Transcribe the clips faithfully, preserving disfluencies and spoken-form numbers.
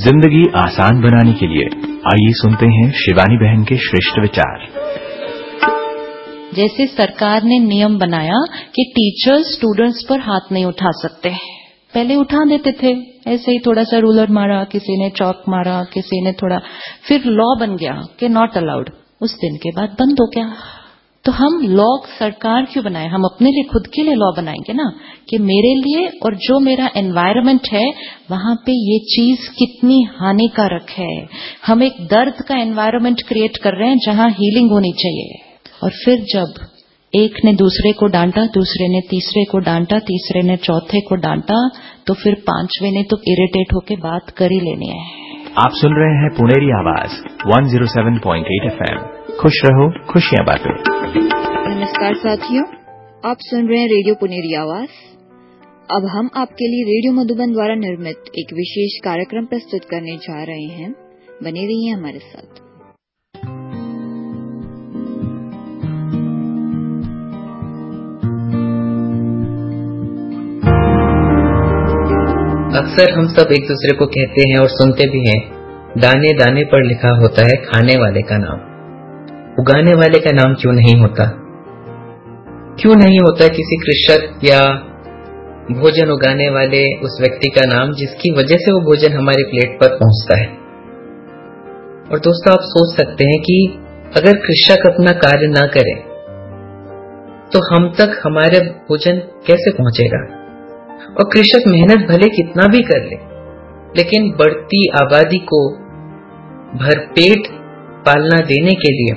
जिंदगी आसान बनाने के लिए आइए सुनते हैं शिवानी बहन के श्रेष्ठ विचार। जैसे सरकार ने नियम बनाया कि टीचर्स स्टूडेंट्स पर हाथ नहीं उठा सकते, पहले उठा देते थे, ऐसे ही थोड़ा सा रूलर मारा, किसी ने चौक मारा, किसी ने थोड़ा, फिर लॉ बन गया कि नॉट अलाउड। उस दिन के बाद बंद हो गया। तो हम लॉ सरकार क्यों बनाए? हम अपने लिए, खुद के लिए लॉ बनाएंगे ना, कि मेरे लिए और जो मेरा एनवायरनमेंट है वहां पे ये चीज कितनी हानिकारक है। हम एक दर्द का एनवायरनमेंट क्रिएट कर रहे हैं जहां हीलिंग होनी चाहिए। और फिर जब एक ने दूसरे को डांटा, दूसरे ने तीसरे को डांटा, तीसरे ने चौथे को डांटा, तो फिर पांचवें ने तो इरिटेट होके बात कर ही लेनी है। आप सुन रहे हैं पुनेरी आवाज एक सौ सात पॉइंट आठ एफएम। खुश रहो, खुशियां बांटो। नमस्कार साथियों, आप सुन रहे हैं रेडियो पुनेरी आवाज। अब हम आपके लिए रेडियो मधुबन द्वारा निर्मित एक विशेष कार्यक्रम प्रस्तुत करने जा रहे हैं। बने रहिए हमारे साथ। अक्सर हम सब एक दूसरे को कहते हैं और सुनते भी हैं, दाने दाने पर लिखा होता है खाने वाले का नाम, उगाने वाले का नाम क्यों नहीं होता? क्यों नहीं होता किसी कृषक या भोजन उगाने वाले उस व्यक्ति का नाम जिसकी वजह से वो भोजन हमारे प्लेट पर पहुंचता है? और दोस्तों, आप सोच सकते हैं कि अगर कृषक अपना कार्य ना करे तो हम तक हमारे भोजन कैसे पहुंचेगा? और कृषक मेहनत भले कितना भी कर ले, लेकिन बढ़ती आबादी को भरपेट पालना देने के लिए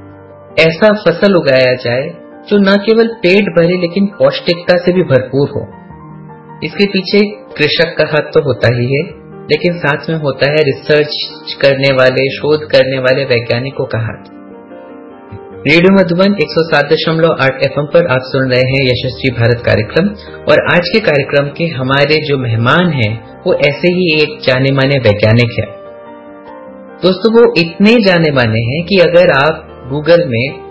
ऐसा फसल उगाया जाए जो न केवल पेट भरे लेकिन पौष्टिकता से भी भरपूर हो। इसके पीछे कृषक का हाथ तो होता ही है, लेकिन साथ में होता है रिसर्च करने वाले, शोध करने वाले वैज्ञानिकों का हाथ। रेडियो मधुबन एक सौ सात दशमलव आठ एफएम पर आप सुन रहे हैं यशस्वी भारत कार्यक्रम, और आज के कार्यक्रम के हमारे जो मेहमान हैं वो ऐसे ही एक जाने माने वैज्ञानिक है। दोस्तों, वो इतने जाने माने हैं कि अगर आप गूगल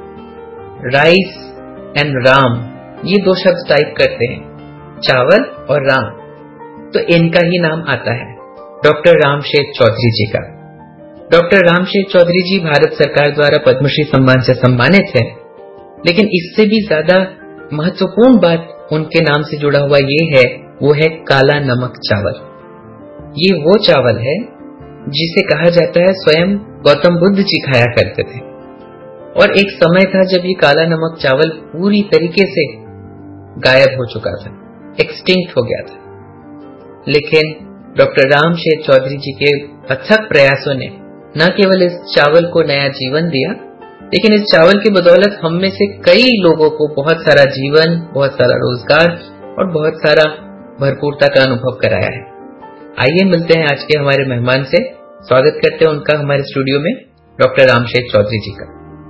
में राइस एंड राम ये दो शब्द टाइप करते हैं, चावल और राम, तो इनका ही नाम आता है, डॉक्टर रामशेठ चौधरी जी का। डॉक्टर रामशेठ चौधरी जी भारत सरकार द्वारा पद्मश्री सम्मान से सम्मानित हैं, लेकिन इससे भी ज्यादा महत्वपूर्ण बात उनके नाम से जुड़ा हुआ ये है, वो है काला नमक चावल। ये वो चावल है जिसे कहा जाता है स्वयं गौतम बुद्ध जी खाया करते थे। और एक समय था जब ये काला नमक चावल पूरी तरीके से गायब हो चुका था, एक्सटिंक्ट हो गया था। लेकिन डॉक्टर रामशेठ चौधरी जी के अथक प्रयासों ने न केवल इस चावल को नया जीवन दिया, लेकिन इस चावल की बदौलत हम में से कई लोगों को बहुत सारा जीवन, बहुत सारा रोजगार और बहुत सारा भरपूरता का अनुभव कराया है। आइए मिलते हैं आज के हमारे मेहमान से। स्वागत करते हैं उनका हमारे स्टूडियो में, डॉक्टर रामशेठ चौधरी जी का।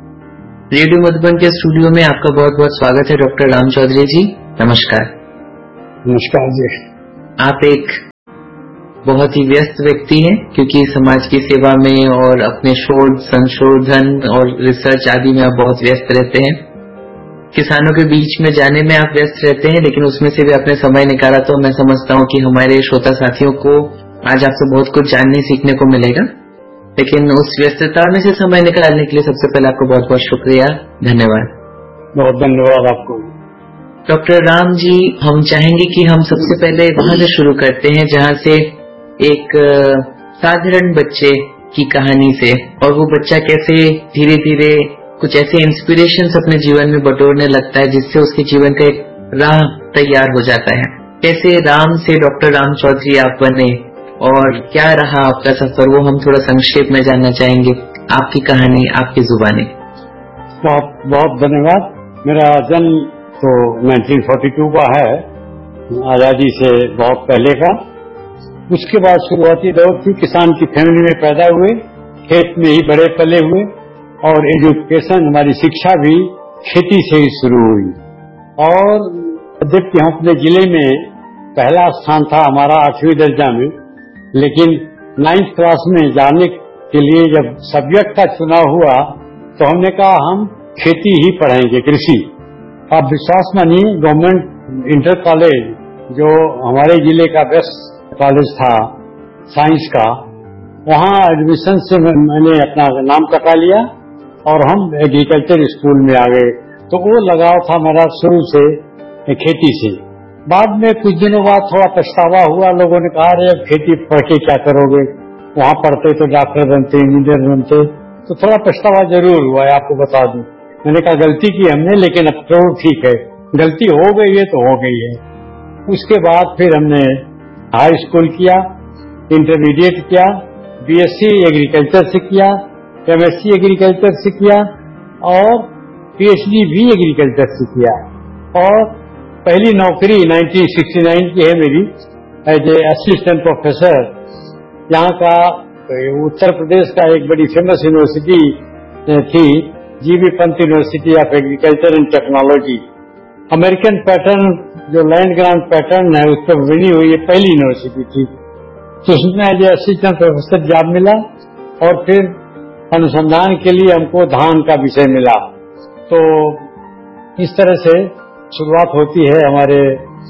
रेडियो मधुबन के स्टूडियो में आपका बहुत बहुत स्वागत है डॉक्टर राम चौधरी जी। नमस्कार। नमस्कार जी। आप एक बहुत ही व्यस्त व्यक्ति हैं, क्योंकि समाज की सेवा में और अपने शोध, संशोधन और रिसर्च आदि में आप बहुत व्यस्त रहते हैं। किसानों के बीच में जाने में आप व्यस्त रहते हैं, लेकिन उसमें से भी आपने समय निकाला, तो मैं समझता हूँ कि हमारे श्रोता साथियों को आज आपसे बहुत कुछ जानने सीखने को मिलेगा। लेकिन उस व्यस्तता में से समय निकालने के लिए सबसे पहले आपको बहुत बहुत शुक्रिया, धन्यवाद। बहुत धन्यवाद आपको। डॉक्टर राम जी, हम चाहेंगे कि हम सबसे पहले वहां से शुरू करते हैं जहां से एक साधारण बच्चे की कहानी से, और वो बच्चा कैसे धीरे धीरे कुछ ऐसे इंस्पिरेशंस अपने जीवन में बटोरने लगता है जिससे उसके जीवन का एक राह तैयार हो जाता है। कैसे राम से डॉक्टर राम चौधरी आप बने और क्या रहा आपका सफर, वो हम थोड़ा संक्षेप में जानना चाहेंगे। आपकी कहानी, आपकी जुबानी। बहुत बहुत धन्यवाद। मेरा जन्म तो उन्नीस सौ बयालीस का है, आजादी से बहुत पहले का। उसके बाद शुरुआती दौर थी, किसान की फैमिली में पैदा हुए, खेत में ही बड़े पले हुए, और एजुकेशन, हमारी शिक्षा भी खेती से ही शुरू हुई। और जबकि हम अपने जिले में पहला स्थान था हमारा आठवीं दर्जा में, लेकिन नाइन्थ क्लास में जाने के लिए जब सब्जेक्ट का चुनाव हुआ तो हमने कहा हम खेती ही पढ़ेंगे, कृषि। आप विश्वास मानिए, गवर्नमेंट इंटर कॉलेज जो हमारे जिले का बेस्ट कॉलेज था साइंस का, वहाँ एडमिशन से मैंने अपना नाम कटा लिया और हम एग्रीकल्चर स्कूल में आ गए। तो वो लगाव था मेरा शुरू से खेती से। बाद में कुछ दिनों बाद थोड़ा पछतावा हुआ, लोगों ने कहा अरे अब खेती पढ़ के क्या करोगे, वहाँ पढ़ते तो डॉक्टर बनते, इंजीनियर बनते। तो थोड़ा पछतावा जरूर हुआ है, आपको बता दूं। मैंने कहा गलती की हमने, लेकिन अब तो ठीक है, गलती हो गई है तो हो गई है। उसके बाद फिर हमने हाई स्कूल किया, इंटरमीडिएट किया, बीएससी एग्रीकल्चर से किया, एमएससी एग्रीकल्चर से किया और पीएचडी भी एग्रीकल्चर से किया। और पहली नौकरी उन्नीस सौ उनहत्तर की है मेरी, एज ए असिस्टेंट प्रोफेसर। यहाँ का उत्तर प्रदेश का एक बड़ी फेमस यूनिवर्सिटी थी, GB Pant university of agriculture and technology. American pattern जो लैंड ग्रांट पैटर्न है उस पर बनी हुई ये पहली यूनिवर्सिटी थी। तो उसमें as a assistant professor job मिला और फिर अनुसंधान के लिए हमको धान का विषय मिला। तो इस तरह से शुरुआत होती है हमारे।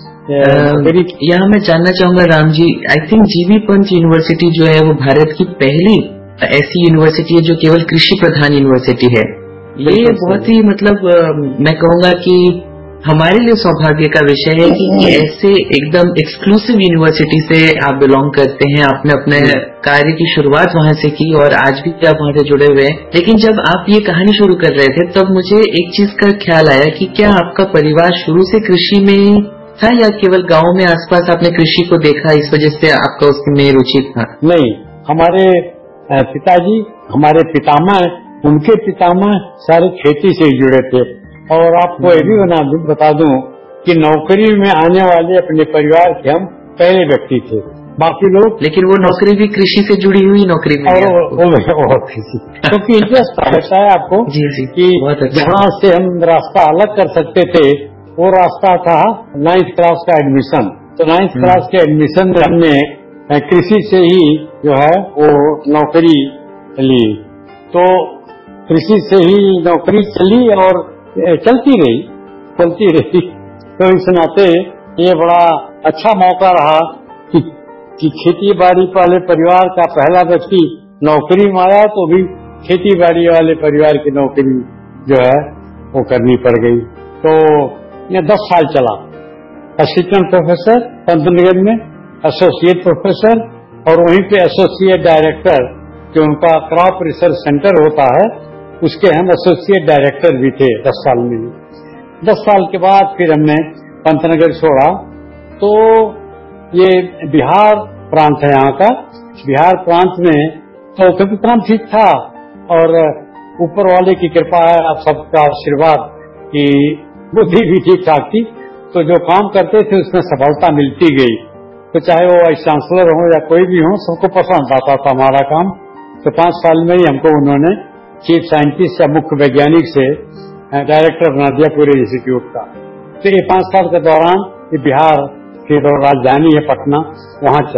यहाँ मैं जानना चाहूंगा Ram ji, I think GB Pant university जो है वो भारत की पहली ऐसी यूनिवर्सिटी है जो केवल कृषि प्रधान यूनिवर्सिटी है। ये बहुत ही मतलब मैं कहूंगा कि हमारे लिए सौभाग्य का विषय है कि ऐसे एकदम एक्सक्लूसिव यूनिवर्सिटी से आप बिलोंग करते हैं। आपने अपने कार्य की शुरुआत वहां से की और आज भी आप वहां से जुड़े हुए हैं। लेकिन जब आप ये कहानी शुरू कर रहे थे तब मुझे एक चीज का ख्याल आया कि क्या आपका परिवार शुरू से कृषि में था या केवल गांव में आसपास आपने कृषि को देखा, इस वजह से आपका उसमें रुचि था? नहीं, हमारे पिताजी, हमारे पितामह, उनके पितामह सारे खेती से जुड़े थे। और आपको ये भी बता दूं कि नौकरी में आने वाले अपने परिवार के हम पहले व्यक्ति थे। बाकी लोग, लेकिन वो नौकरी भी कृषि से जुड़ी हुई नौकरी में, और वो, वो कृषि क्योंकि इंटरेस्ट रहता है आपको जी जी कि अच्छा। जहाँ से हम रास्ता अलग कर सकते थे वो रास्ता था नाइन्थ क्लास का एडमिशन। तो नाइन्थ क्लास के एडमिशन में हमने कृषि से ही जो है वो नौकरी ली। तो कृषि से ही नौकरी चली और चलती रही चलती रही तो इस नाते ये बड़ा अच्छा मौका रहा कि, कि खेती बाड़ी वाले परिवार का पहला व्यक्ति नौकरी में आया, तो भी खेती बाड़ी वाले परिवार की नौकरी जो है वो करनी पड़ गई। तो ये दस साल चला, असिस्टेंट प्रोफेसर पंतनगर में, एसोसिएट प्रोफेसर और वहीं पे एसोसिएट डायरेक्टर, जो उनका क्रॉप रिसर्च सेंटर होता है उसके हम एसोसिएट डायरेक्टर भी थे दस साल में। दस साल के बाद फिर हमने पंतनगर छोड़ा। तो ये बिहार प्रांत है यहाँ का। बिहार प्रांत में तो कभी काम ठीक था और ऊपर वाले की कृपा है, आप सबका आशीर्वाद की बुद्धि भी ठीक ठाक थी। तो जो काम करते थे उसमें सफलता मिलती गई। तो चाहे वो वाइस चांसलर हो या कोई भी हो, सबको पसंद आता था हमारा काम। तो पांच साल में ही हमको उन्होंने चीफ साइंटिस्ट या मुख्य वैज्ञानिक से डायरेक्टर बना दिया पूरे इंस्टीट्यूट का। तो ये पांच साल के दौरान ये बिहार की जो राजधानी है पटना, वहां चला।